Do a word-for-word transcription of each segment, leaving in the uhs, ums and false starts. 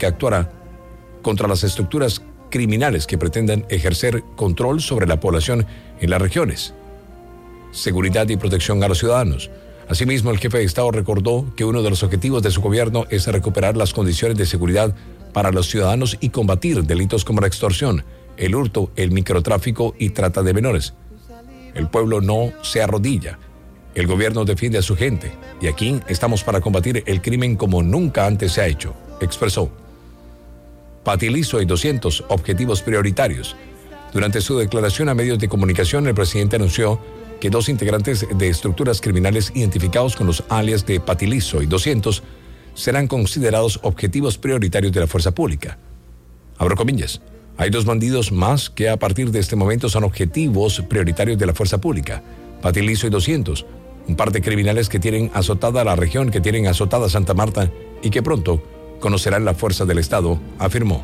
que actuará contra las estructuras criminales que pretendan ejercer control sobre la población en las regiones. Seguridad y protección a los ciudadanos. Asimismo, el jefe de Estado recordó que uno de los objetivos de su gobierno es recuperar las condiciones de seguridad para los ciudadanos y combatir delitos como la extorsión, el hurto, el microtráfico y trata de menores. El pueblo no se arrodilla. El gobierno defiende a su gente y aquí estamos para combatir el crimen como nunca antes se ha hecho, expresó. Patilizo y doscientos objetivos prioritarios. Durante su declaración a medios de comunicación, el presidente anunció que dos integrantes de estructuras criminales identificados con los alias de Patilizo y doscientos serán considerados objetivos prioritarios de la fuerza pública. Abro comillas. Hay dos bandidos más que a partir de este momento son objetivos prioritarios de la fuerza pública. Patilizo y doscientos. Un par de criminales que tienen azotada la región, que tienen azotada Santa Marta y que pronto conocerán la fuerza del Estado, afirmó.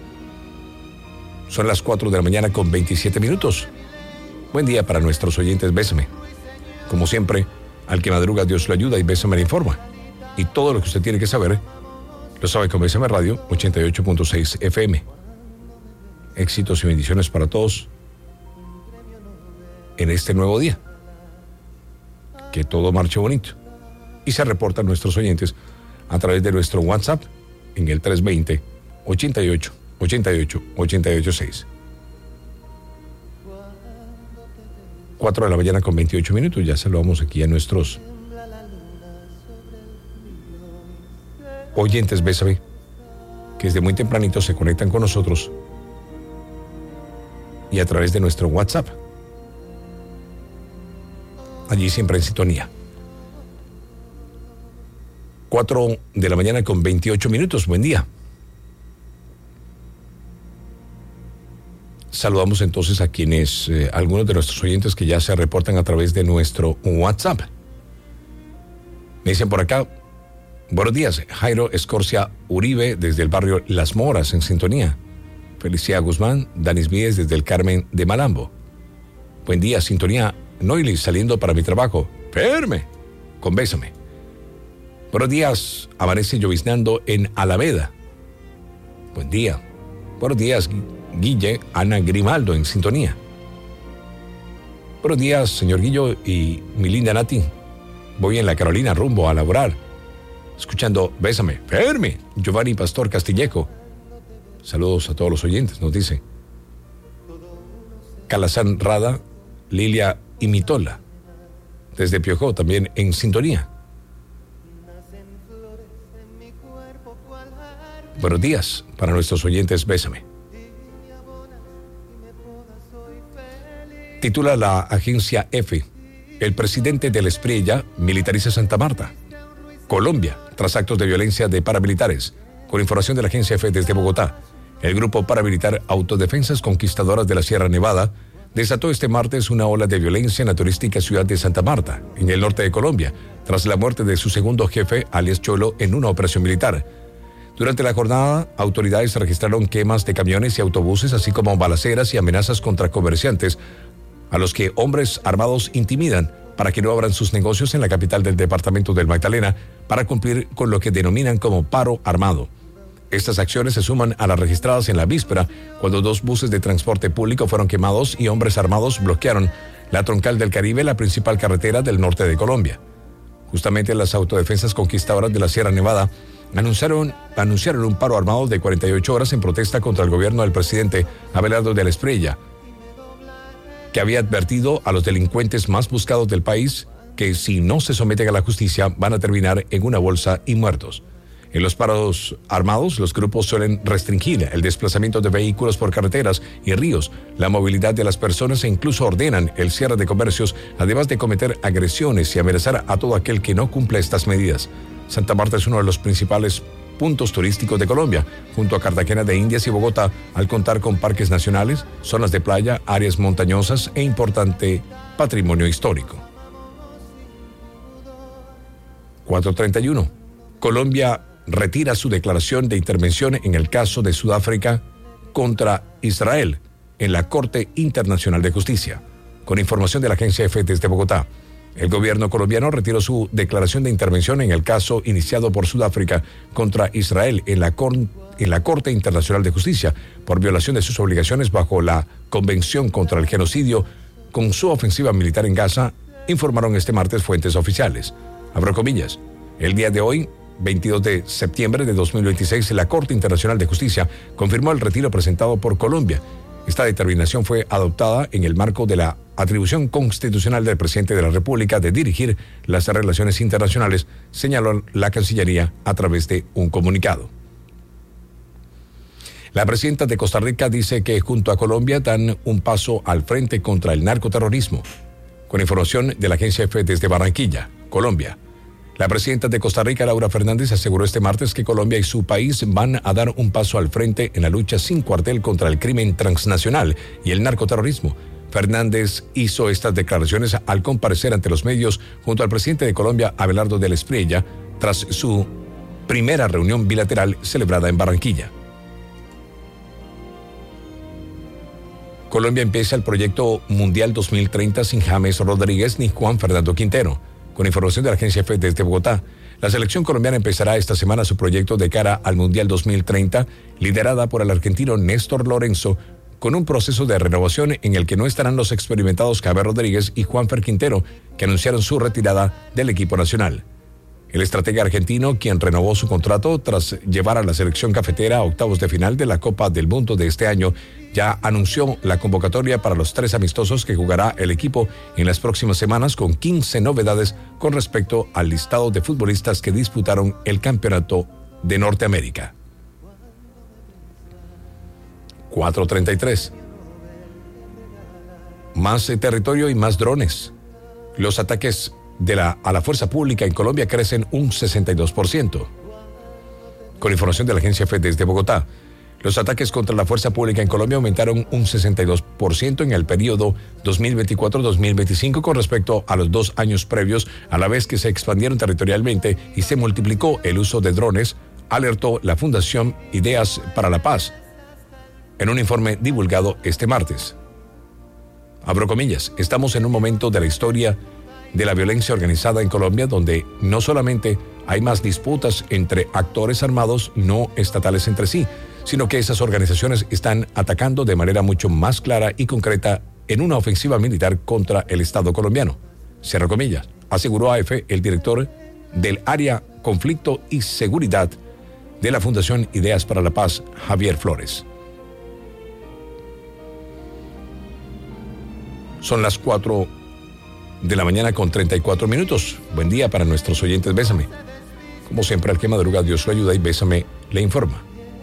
Son las cuatro de la mañana con veintisiete minutos. Buen día para nuestros oyentes, Bésame. Como siempre, al que madruga Dios lo ayuda y Bésame le informa. Y todo lo que usted tiene que saber, lo sabe con Bésame Radio ochenta y ocho punto seis F M. Éxitos y bendiciones para todos en este nuevo día. Que todo marche bonito. Y se reportan nuestros oyentes a través de nuestro WhatsApp en el tres dos cero, ochenta y ocho, ochenta y ocho, ochenta y ocho seis. cuatro de la mañana con veintiocho minutos. Ya saludamos aquí a nuestros oyentes Bésame, que desde muy tempranito se conectan con nosotros y a través de nuestro WhatsApp. Allí siempre en sintonía. cuatro de la mañana con veintiocho minutos. Buen día. Saludamos entonces a quienes, eh, algunos de nuestros oyentes que ya se reportan a través de nuestro WhatsApp. Me dicen por acá, buenos días, Jairo Escorcia Uribe desde el barrio Las Moras en sintonía. Felicia Guzmán, Danis Míez desde el Carmen de Malambo. Buen día, sintonía Noily saliendo para mi trabajo. Firme, con Bésame. Buenos días, amanece lloviznando en Alameda. Buen día. Buenos días, Guille, Ana Grimaldo en sintonía. Buenos días, señor Guillo y mi linda Nati. Voy en la Carolina rumbo a laborar. Escuchando Bésame, firme, Giovanni Pastor Castillejo. Saludos a todos los oyentes, nos dice. Calazán Rada, Lilia y Mitola. Desde Piojó también en sintonía. Buenos días para nuestros oyentes, Bésame. Titula la agencia F. El presidente del Espriella militariza Santa Marta. Colombia, tras actos de violencia de paramilitares. Con información de la agencia F desde Bogotá, el grupo paramilitar Autodefensas Conquistadoras de la Sierra Nevada desató este martes una ola de violencia en la turística ciudad de Santa Marta, en el norte de Colombia, tras la muerte de su segundo jefe, alias Cholo, en una operación militar. Durante la jornada, autoridades registraron quemas de camiones y autobuses, así como balaceras y amenazas contra comerciantes, a los que hombres armados intimidan para que no abran sus negocios en la capital del departamento del Magdalena para cumplir con lo que denominan como paro armado. Estas acciones se suman a las registradas en la víspera, cuando dos buses de transporte público fueron quemados y hombres armados bloquearon la troncal del Caribe, la principal carretera del norte de Colombia. Justamente las Autodefensas Conquistadoras de la Sierra Nevada anunciaron, anunciaron un paro armado de cuarenta y ocho horas en protesta contra el gobierno del presidente Abelardo de la Espriella, que había advertido a los delincuentes más buscados del país que si no se someten a la justicia van a terminar en una bolsa y muertos. En los paros armados, los grupos suelen restringir el desplazamiento de vehículos por carreteras y ríos, la movilidad de las personas e incluso ordenan el cierre de comercios, además de cometer agresiones y amenazar a todo aquel que no cumpla estas medidas. Santa Marta es uno de los principales puntos turísticos de Colombia, junto a Cartagena de Indias y Bogotá, al contar con parques nacionales, zonas de playa, áreas montañosas e importante patrimonio histórico. cuatro treinta y uno. Colombia retira su declaración de intervención en el caso de Sudáfrica contra Israel en la Corte Internacional de Justicia. Con información de la agencia F desde Bogotá, El gobierno colombiano retiró su declaración de intervención en el caso iniciado por Sudáfrica contra Israel en la, Cor- en la Corte Internacional de Justicia por violación de sus obligaciones bajo la Convención contra el Genocidio con su ofensiva militar en Gaza, informaron este martes fuentes oficiales. Abro comillas. El día de hoy, veintidós de septiembre de dos mil veintiséis, la Corte Internacional de Justicia confirmó el retiro presentado por Colombia. Esta determinación fue adoptada en el marco de la atribución constitucional del presidente de la República de dirigir las relaciones internacionales, señaló la Cancillería a través de un comunicado. La presidenta de Costa Rica dice que junto a Colombia dan un paso al frente contra el narcoterrorismo. Con información de la agencia EFE desde Barranquilla, Colombia. La presidenta de Costa Rica, Laura Fernández, aseguró este martes que Colombia y su país van a dar un paso al frente en la lucha sin cuartel contra el crimen transnacional y el narcoterrorismo. Fernández hizo estas declaraciones al comparecer ante los medios junto al presidente de Colombia, Abelardo del Espriella, tras su primera reunión bilateral celebrada en Barranquilla. Colombia empieza el proyecto Mundial dos mil treinta sin James Rodríguez ni Juan Fernando Quintero. Con información de la agencia EFE desde Bogotá, la selección colombiana empezará esta semana su proyecto de cara al Mundial dos mil treinta, liderada por el argentino Néstor Lorenzo, con un proceso de renovación en el que no estarán los experimentados James Rodríguez y Juanfer Quintero, que anunciaron su retirada del equipo nacional. El estratega argentino, quien renovó su contrato tras llevar a la selección cafetera a octavos de final de la Copa del Mundo de este año, ya anunció la convocatoria para los tres amistosos que jugará el equipo en las próximas semanas, con quince novedades con respecto al listado de futbolistas que disputaron el Campeonato de Norteamérica. cuatro treinta y tres. Más territorio y más drones. Los ataques de la, a la fuerza pública en Colombia crecen un sesenta y dos por ciento. Con información de la agencia EFE desde Bogotá, los ataques contra la fuerza pública en Colombia aumentaron un sesenta y dos por ciento en el periodo dos mil veinticuatro a dos mil veinticinco con respecto a los dos años previos, a la vez que se expandieron territorialmente y se multiplicó el uso de drones, alertó la Fundación Ideas para la Paz en un informe divulgado este martes. Abro comillas, estamos en un momento de la historia de la violencia organizada en Colombia donde no solamente hay más disputas entre actores armados no estatales entre sí, sino que esas organizaciones están atacando de manera mucho más clara y concreta en una ofensiva militar contra el Estado colombiano. Cierro comillas, aseguró a EFE el director del área Conflicto y Seguridad de la Fundación Ideas para la Paz, Javier Flores. Son las cuatro de la mañana con treinta y cuatro minutos. Buen día para nuestros oyentes. Bésame. Como siempre, al que madruga, Dios lo ayuda y Bésame le informa.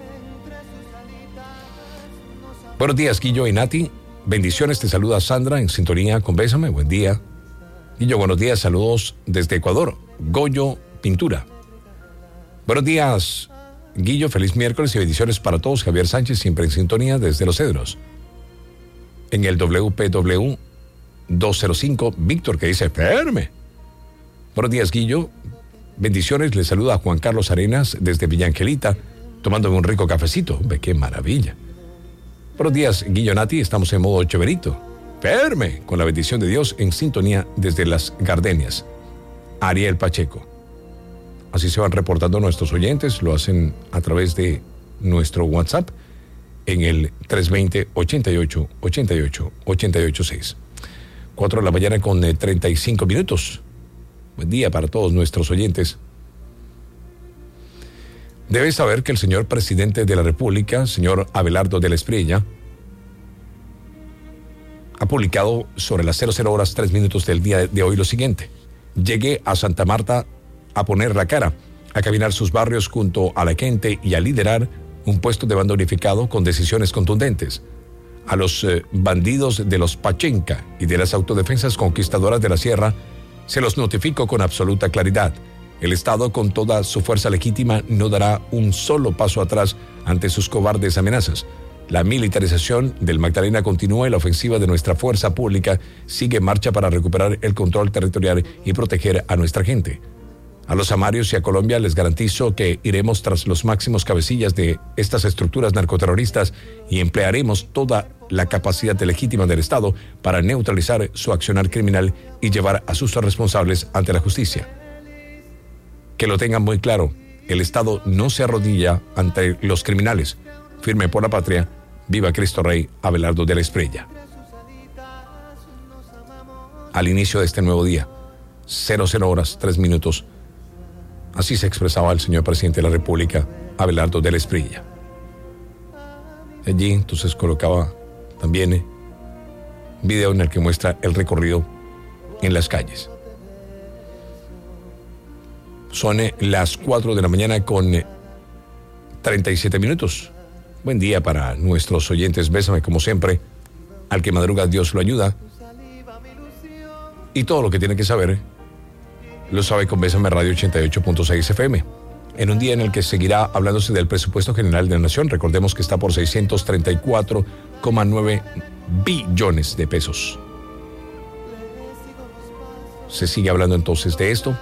Buenos días, Guillo y Nati. Bendiciones, te saluda Sandra en sintonía con Bésame. Buen día. Guillo, buenos días, saludos desde Ecuador. Goyo Pintura. Buenos días, Guillo, feliz miércoles y bendiciones para todos. Javier Sánchez, siempre en sintonía desde Los Cedros. En el W P W doscientos cinco, Víctor, que dice, firme. Buenos días, Guillo. Bendiciones, le saluda Juan Carlos Arenas desde Villa Angelita, tomándome un rico cafecito. Ve, qué maravilla. Buenos días, Guillo, Nati, estamos en modo chéverito. Firme, con la bendición de Dios, en sintonía desde Las Gardenias. Ariel Pacheco. Así se van reportando nuestros oyentes, lo hacen a través de nuestro WhatsApp en el tres dos cero, ochenta y ocho, ochenta y ocho, ochenta y ocho seis. cuatro de la mañana con treinta y cinco minutos. Buen día para todos nuestros oyentes. Debe saber que el señor presidente de la República, señor Abelardo del Espriella, ha publicado sobre las cero horas tres minutos del día de hoy lo siguiente. Llegué a Santa Marta a poner la cara, a caminar sus barrios junto a la gente y a liderar un puesto de mando unificado con decisiones contundentes. A los eh, bandidos de los Pachenca y de las autodefensas conquistadoras de la sierra, se los notifico con absoluta claridad. El Estado, con toda su fuerza legítima, no dará un solo paso atrás ante sus cobardes amenazas. La militarización del Magdalena continúa y la ofensiva de nuestra fuerza pública sigue en marcha para recuperar el control territorial y proteger a nuestra gente. A los amarios y a Colombia les garantizo que iremos tras los máximos cabecillas de estas estructuras narcoterroristas y emplearemos toda la capacidad legítima del Estado para neutralizar su accionar criminal y llevar a sus responsables ante la justicia. Que lo tengan muy claro, el Estado no se arrodilla ante los criminales. Firme por la patria, viva Cristo Rey, Abelardo de la Espriella. Al inicio de este nuevo día, cero cero horas, tres minutos, así se expresaba el señor presidente de la República, Abelardo de la Espriella. Allí entonces colocaba también eh, un video en el que muestra el recorrido en las calles. Son eh, las cuatro de la mañana con eh, treinta y siete minutos. Buen día para nuestros oyentes. Bésame como siempre. Al que madruga Dios lo ayuda. Y todo lo que tiene que saber lo sabe con Bésame Radio ochenta y ocho punto seis F M. En un día en el que seguirá hablándose del presupuesto general de la Nación. Recordemos que está por seiscientos treinta y cuatro coma nueve billones de pesos. Se sigue hablando entonces de esto,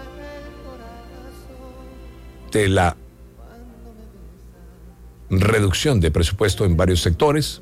de la reducción de presupuesto en varios sectores,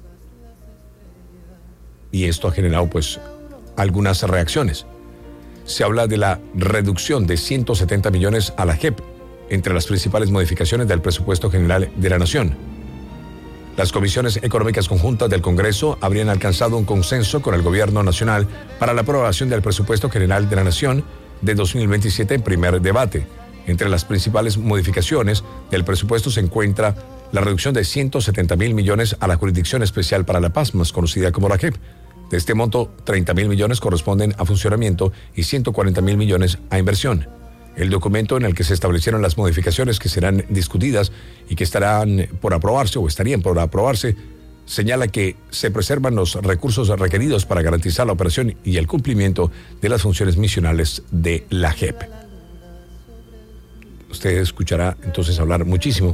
y esto ha generado pues algunas reacciones. Se habla de la reducción de ciento setenta millones a la J E P, entre las principales modificaciones del presupuesto general de la Nación. Las comisiones económicas conjuntas del Congreso habrían alcanzado un consenso con el Gobierno Nacional para la aprobación del presupuesto general de la Nación de dos mil veintisiete en primer debate. Entre las principales modificaciones del presupuesto se encuentra la reducción de ciento setenta mil millones a la Jurisdicción Especial para la Paz, más conocida como la J E P. De este monto, treinta mil millones corresponden a funcionamiento y ciento cuarenta mil millones a inversión. El documento en el que se establecieron las modificaciones que serán discutidas y que estarán por aprobarse o estarían por aprobarse, señala que se preservan los recursos requeridos para garantizar la operación y el cumplimiento de las funciones misionales de la J E P. Usted escuchará entonces hablar muchísimo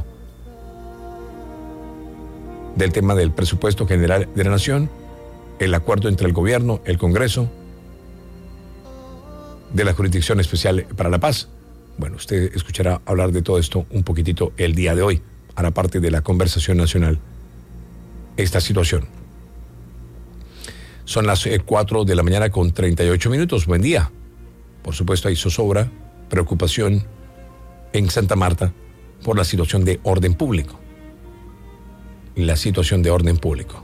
del tema del presupuesto general de la Nación, el acuerdo entre el gobierno, el Congreso, de la Jurisdicción Especial para la Paz. Bueno, usted escuchará hablar de todo esto un poquitito el día de hoy, hará parte de la conversación nacional esta situación. Son las cuatro de la mañana con treinta y ocho minutos. Buen día. Por supuesto hay zozobra, preocupación en Santa Marta por la situación de orden público. La situación de orden público.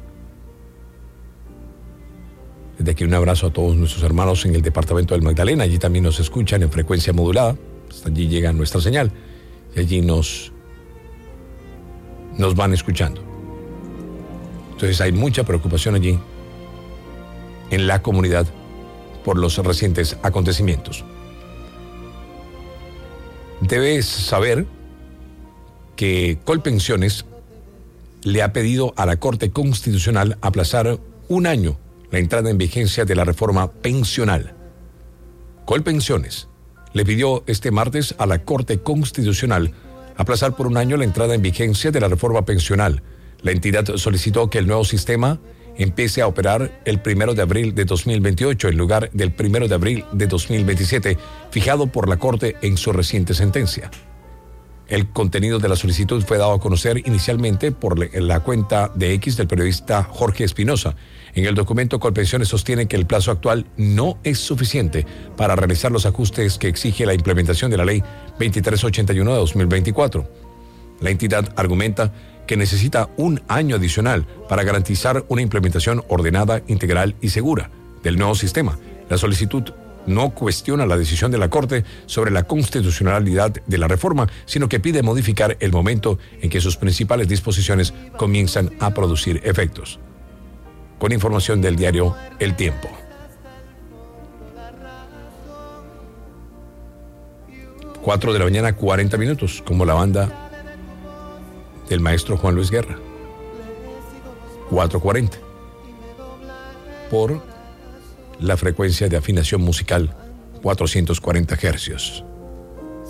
Desde aquí un abrazo a todos nuestros hermanos en el departamento del Magdalena. Allí también nos escuchan en frecuencia modulada. Hasta allí llega nuestra señal. Y allí nos, nos van escuchando. Entonces hay mucha preocupación allí en la comunidad por los recientes acontecimientos. Debes saber que Colpensiones le ha pedido a la Corte Constitucional aplazar un año la entrada en vigencia de la reforma pensional. Colpensiones le pidió este martes a la Corte Constitucional aplazar por un año la entrada en vigencia de la reforma pensional. La entidad solicitó que el nuevo sistema empiece a operar el primero de abril de dos mil veintiocho en lugar del primero de abril de dos mil veintisiete, fijado por la Corte en su reciente sentencia. El contenido de la solicitud fue dado a conocer inicialmente por la cuenta de X del periodista Jorge Espinosa. En el documento, Colpensiones sostiene que el plazo actual no es suficiente para realizar los ajustes que exige la implementación de la Ley veintitrés ochenta y uno de dos mil veinticuatro. La entidad argumenta que necesita un año adicional para garantizar una implementación ordenada, integral y segura del nuevo sistema. La solicitud no cuestiona la decisión de la Corte sobre la constitucionalidad de la reforma, sino que pide modificar el momento en que sus principales disposiciones comienzan a producir efectos. Con información del diario El Tiempo. Cuatro de la mañana, cuarenta minutos, como la banda del maestro Juan Luis Guerra. cuatro cuarenta. Por la frecuencia de afinación musical cuatrocientos cuarenta hercios.